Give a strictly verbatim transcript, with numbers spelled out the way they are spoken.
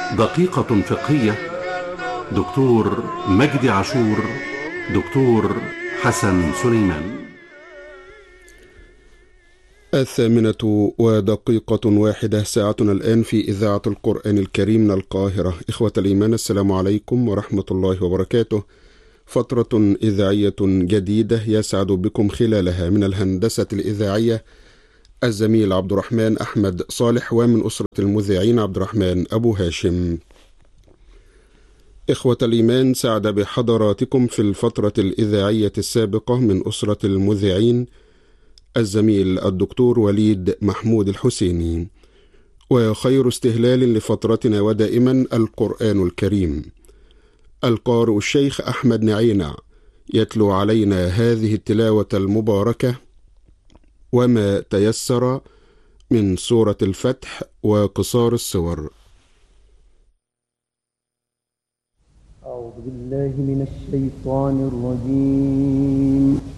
دقيقة فقهية. دكتور مجدي عاشور، دكتور حسن سليمان. الثامنة ودقيقة واحدة، ساعتنا الآن في إذاعة القرآن الكريم من القاهرة. إخوة الإيمان، السلام عليكم ورحمة الله وبركاته. فترة إذاعية جديدة يسعد بكم خلالها من الهندسة الإذاعية الزميل عبد الرحمن أحمد صالح، ومن أسرة المذيعين عبد الرحمن أبو هاشم. إخوة الإيمان، سعد بحضراتكم في الفترة الإذاعية السابقة من أسرة المذيعين الزميل الدكتور وليد محمود الحسيني، وخير استهلال لفترتنا ودائما القرآن الكريم. القارئ الشيخ أحمد نعينع يتلو علينا هذه التلاوة المباركة وما تيسر من سورة الفتح وقصار السور. أعوذ بالله من الشيطان الرجيم.